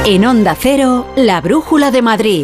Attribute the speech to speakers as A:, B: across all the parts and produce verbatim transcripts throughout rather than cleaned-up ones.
A: En Onda Cero, la brújula de Madrid.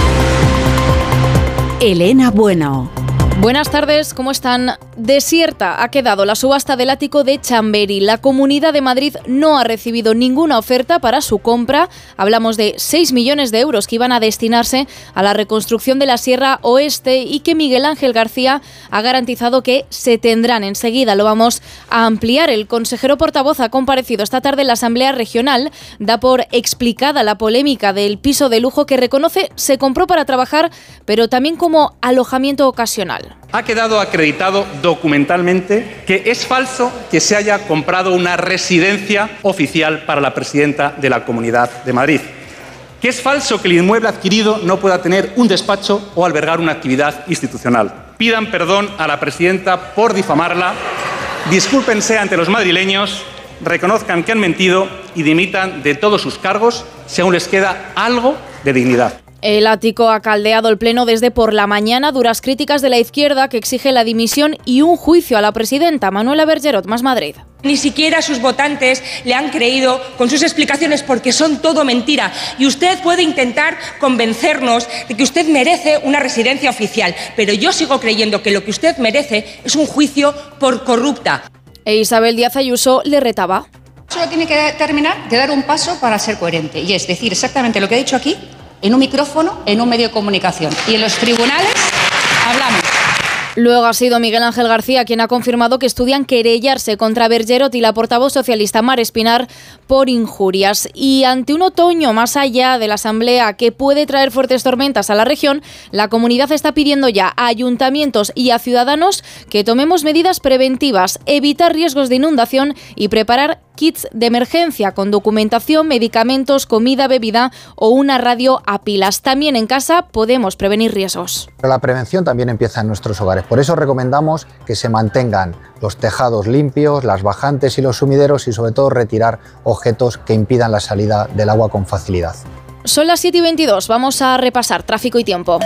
A: Elena Bueno.
B: Buenas tardes, ¿cómo están? Desierta ha quedado la subasta del ático de Chamberí. La Comunidad de Madrid no ha recibido ninguna oferta para su compra. Hablamos de seis millones de euros que iban a destinarse a la reconstrucción de la Sierra Oeste y que Miguel Ángel García ha garantizado que se tendrán. Enseguida lo vamos a ampliar. El consejero portavoz ha comparecido esta tarde en la Asamblea Regional. Da por explicada la polémica del piso de lujo que reconoce se compró para trabajar, pero también como alojamiento ocasional.
C: Ha quedado acreditado documentalmente que es falso que se haya comprado una residencia oficial para la presidenta de la Comunidad de Madrid. Que es falso que el inmueble adquirido no pueda tener un despacho o albergar una actividad institucional. Pidan perdón a la presidenta por difamarla, discúlpense ante los madrileños, reconozcan que han mentido y dimitan de todos sus cargos si aún les queda algo de dignidad.
B: El ático ha caldeado el pleno desde por la mañana, duras críticas de la izquierda que exige la dimisión y un juicio a la presidenta. Manuela Bergerot, Más Madrid.
D: Ni siquiera sus votantes le han creído con sus explicaciones porque son todo mentira. Y usted puede intentar convencernos de que usted merece una residencia oficial, pero yo sigo creyendo que lo que usted merece es un juicio por corrupta.
B: E Isabel Díaz Ayuso le retaba.
E: Solo tiene que terminar de dar un paso para ser coherente, y es decir exactamente lo que he dicho aquí, en un micrófono, en un medio de comunicación. Y en los tribunales hablamos.
B: Luego ha sido Miguel Ángel García quien ha confirmado que estudian querellarse contra Bergerot y la portavoz socialista Mar Espinar por injurias. Y ante un otoño más allá de la Asamblea que puede traer fuertes tormentas a la región, la comunidad está pidiendo ya a ayuntamientos y a ciudadanos que tomemos medidas preventivas, evitar riesgos de inundación y preparar kits de emergencia con documentación, medicamentos, comida, bebida o una radio a pilas. También en casa podemos prevenir riesgos.
F: Pero la prevención también empieza en nuestros hogares. Por eso recomendamos que se mantengan los tejados limpios, las bajantes y los sumideros y sobre todo retirar objetos que impidan la salida del agua con facilidad.
B: Son las siete y veintidós. Vamos a repasar tráfico y tiempo.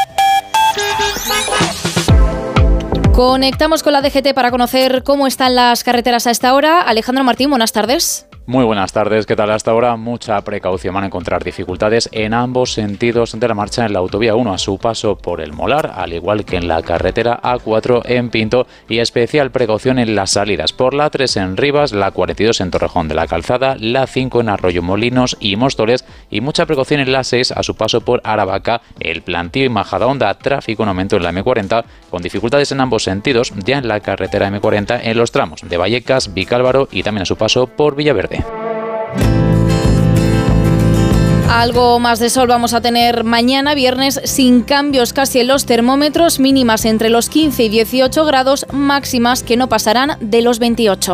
B: Conectamos con la D G T para conocer cómo están las carreteras a esta hora. Alejandro Martín, buenas tardes.
G: Muy buenas tardes, ¿qué tal? Hasta ahora mucha precaución, van a encontrar dificultades en ambos sentidos de la marcha en la autovía uno a su paso por el Molar, al igual que en la carretera A cuatro en Pinto, y especial precaución en las salidas por la tres en Rivas, la cuarenta y dos en Torrejón de la Calzada, la cinco en Arroyomolinos y Móstoles, y mucha precaución en la seis a su paso por Aravaca, El Plantío y Majadahonda. Tráfico en aumento en la eme cuarenta, con dificultades en ambos sentidos, ya en la carretera eme cuarenta en los tramos de Vallecas, Vicálvaro y también a su paso por Villaverde.
B: Algo más de sol vamos a tener mañana, viernes, sin cambios casi en los termómetros, mínimas entre los quince y dieciocho grados, máximas que no pasarán de los veintiocho.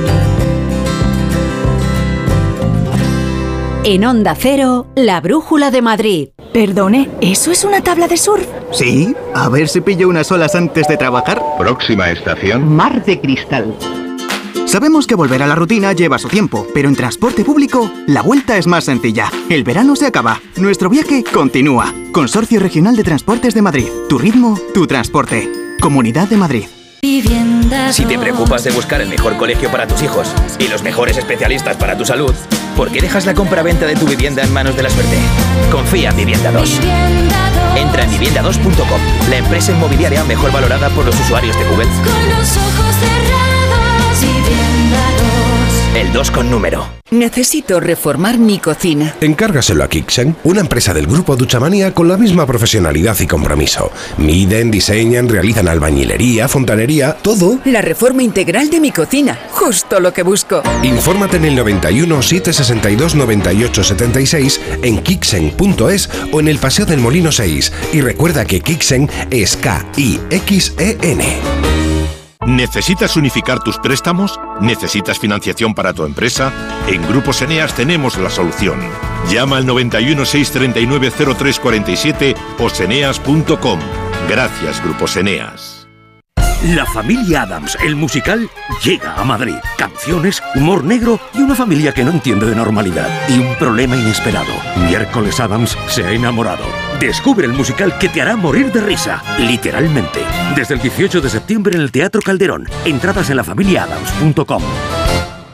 A: En Onda Cero, la brújula de Madrid.
H: Perdone, ¿eso es una tabla de surf?
I: Sí, a ver si pillo unas olas antes de trabajar.
J: Próxima estación.
K: Mar de Cristal.
I: Sabemos que volver a la rutina lleva su tiempo, pero en transporte público la vuelta es más sencilla. El verano se acaba, nuestro viaje continúa. Consorcio Regional de Transportes de Madrid. Tu ritmo, tu transporte. Comunidad de Madrid.
L: Si te preocupas de buscar el mejor colegio para tus hijos y los mejores especialistas para tu salud, ¿por qué dejas la compra-venta de tu vivienda en manos de la suerte? Confía en Vivienda dos. Entra en vivienda dos punto com, la empresa inmobiliaria mejor valorada por los usuarios de Google.
M: Con los ojos cerrados, Vivienda dos.
L: El dos con número.
N: Necesito reformar mi cocina.
O: Encárgaselo a Kixen, una empresa del grupo Duchamania con la misma profesionalidad y compromiso. Miden, diseñan, realizan albañilería, fontanería, todo.
N: La reforma integral de mi cocina, justo lo que busco.
O: Infórmate en el noventa y uno, setecientos sesenta y dos, noventa y ocho setenta y seis, en kixen punto es o en el Paseo del Molino seis. Y recuerda que Kixen es K I X E N.
P: ¿Necesitas unificar tus préstamos? ¿Necesitas financiación para tu empresa? En Grupos Eneas tenemos la solución. Llama al noventa y uno, seiscientos treinta y nueve, cero tres cuarenta y siete o seneas punto com. Gracias, Grupos Eneas.
Q: La familia Addams, el musical, llega a Madrid. Canciones, humor negro y una familia que no entiende de normalidad. Y un problema inesperado. Miércoles Addams se ha enamorado. Descubre el musical que te hará morir de risa, literalmente. Desde el dieciocho de septiembre en el Teatro Calderón. Entradas en la familia addams punto com.